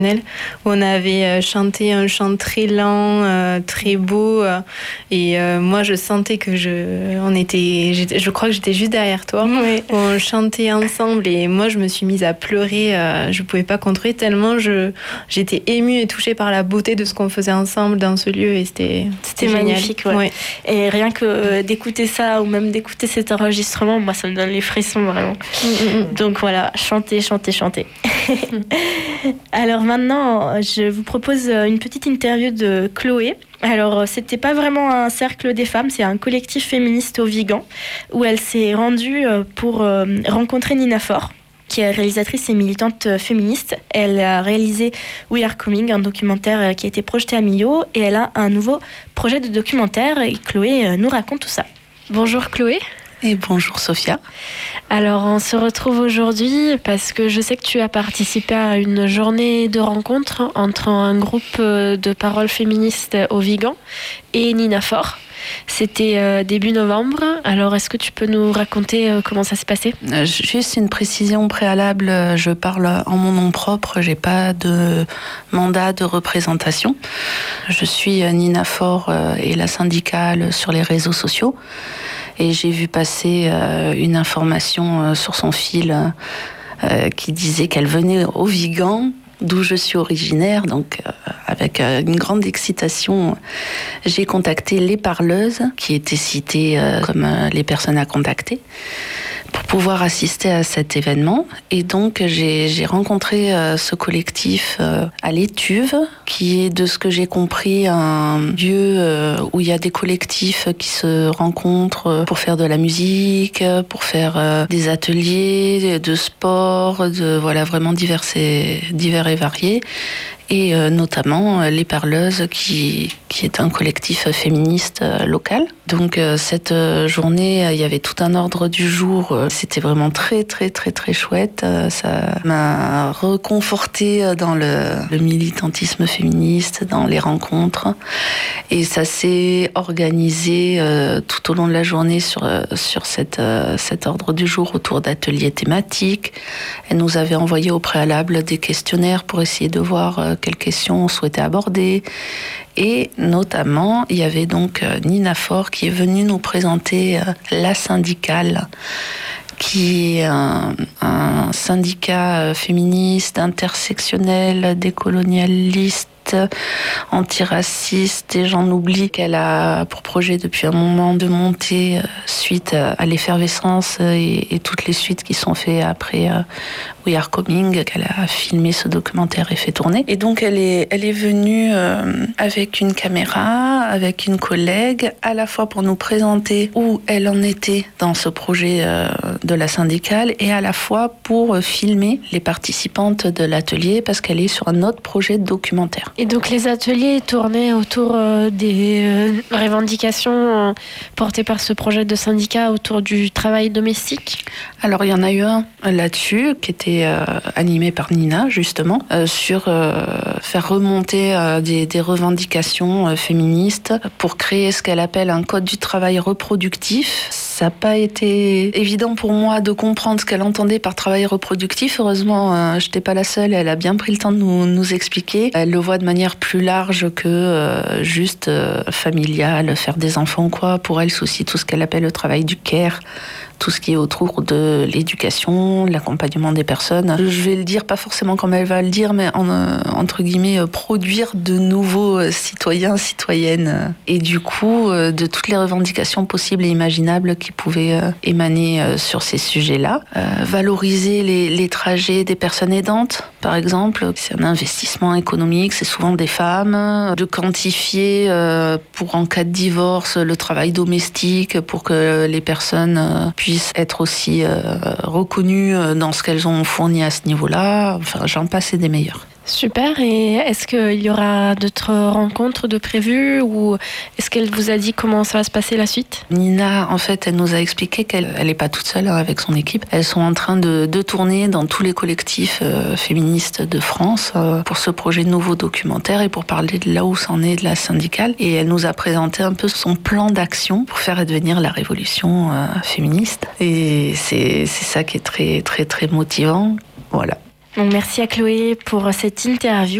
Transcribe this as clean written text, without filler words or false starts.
où on avait chanté un chant très lent, très beau, et moi je sentais que je crois que j'étais juste derrière toi. Oui. On chantait ensemble et moi je me suis mise à pleurer, je pouvais pas contrôler tellement j'étais émue et touchée par la beauté de ce qu'on faisait ensemble dans ce lieu et c'était magnifique. Ouais. Ouais. Et rien que d'écouter ça ou même d'écouter cet enregistrement, moi ça me donne les frissons vraiment. Donc voilà, chanter. Alors maintenant, je vous propose une petite interview de Chloé. Alors, c'était pas vraiment un cercle des femmes, c'est un collectif féministe au Vigan, où elle s'est rendue pour rencontrer Nina Faure, qui est réalisatrice et militante féministe. Elle a réalisé We Are Coming, un documentaire qui a été projeté à Millau, et elle a un nouveau projet de documentaire, et Chloé nous raconte tout ça. Bonjour Chloé. Et bonjour Sophia. Alors on se retrouve aujourd'hui parce que je sais que tu as participé à une journée de rencontre entre un groupe de paroles féministes au Vigan et Nina Faure. C'était début novembre. Alors est-ce que tu peux nous raconter comment ça s'est passé ? Juste une précision préalable, je parle en mon nom propre, j'ai pas de mandat de représentation. Je suis Nina Faure et la syndicale sur les réseaux sociaux. Et j'ai vu passer une information sur son fil qui disait qu'elle venait au Vigan, d'où je suis originaire. Donc, avec une grande excitation, j'ai contacté les parleuses, qui étaient citées comme les personnes à contacter, pour pouvoir assister à cet événement. Et donc, j'ai rencontré ce collectif à l'Étuve, qui est, de ce que j'ai compris, un lieu où il y a des collectifs qui se rencontrent pour faire de la musique, pour faire des ateliers de sport, voilà, vraiment divers et variés. Et notamment Les Parleuses, qui est un collectif féministe local. Donc cette journée, il y avait tout un ordre du jour. C'était vraiment très, très, très, très chouette. Ça m'a reconfortée dans le militantisme féministe, dans les rencontres. Et ça s'est organisé tout au long de la journée sur cet ordre du jour autour d'ateliers thématiques. Elle nous avait envoyé au préalable des questionnaires pour essayer de voir quelles questions on souhaitait aborder. Et notamment, il y avait donc Nina Faure qui est venue nous présenter La Syndicale, qui est un syndicat féministe, intersectionnel, décolonialiste, antiraciste, et j'en oublie, qu'elle a pour projet depuis un moment de monter suite à l'effervescence et toutes les suites qui sont faites après We Are Coming, qu'elle a filmé ce documentaire et fait tourner. Et donc elle est venue avec une caméra, avec une collègue, à la fois pour nous présenter où elle en était dans ce projet de la syndicale, et à la fois pour filmer les participantes de l'atelier, parce qu'elle est sur un autre projet de documentaire. Et donc les ateliers tournaient autour des revendications portées par ce projet de syndicat autour du travail domestique ? Alors il y en a eu un là-dessus qui était animé par Nina, justement, sur faire remonter des revendications féministes pour créer ce qu'elle appelle un code du travail reproductif. Ça n'a pas été évident pour moi de comprendre ce qu'elle entendait par travail reproductif. Heureusement, je n'étais pas la seule, elle a bien pris le temps de nous expliquer. Elle le voit de manière plus large que juste familial, faire des enfants ou quoi. Pour elle, c'est aussi tout ce qu'elle appelle le travail du care, tout ce qui est autour de l'éducation, l'accompagnement des personnes. Je vais le dire, pas forcément comme elle va le dire, mais entre guillemets, produire de nouveaux citoyens, citoyennes. Et du coup, de toutes les revendications possibles et imaginables qui pouvaient émaner sur ces sujets-là. Valoriser les trajets des personnes aidantes, par exemple. C'est un investissement économique, c'est souvent des femmes. De quantifier, pour en cas de divorce, le travail domestique, pour que les personnes puissent être aussi reconnues dans ce qu'elles ont fourni à ce niveau-là. Enfin, j'en passe et des meilleurs. Super. Et est-ce qu'il y aura d'autres rencontres de prévues, ou est-ce qu'elle vous a dit comment ça va se passer la suite ? Nina, en fait, elle nous a expliqué qu'elle n'est pas toute seule avec son équipe. Elles sont en train de tourner dans tous les collectifs féministes de France pour ce projet de nouveau documentaire et pour parler de là où c'en est de la syndicale. Et elle nous a présenté un peu son plan d'action pour faire advenir la révolution féministe. Et c'est ça qui est très, très, très motivant. Voilà. Donc merci à Chloé pour cette interview.